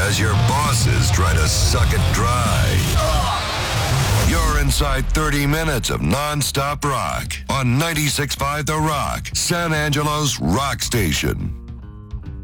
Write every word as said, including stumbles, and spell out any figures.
as your bosses try to suck it dry. You're inside thirty minutes of non-stop rock on ninety-six point five The Rock, San Angelo's rock station.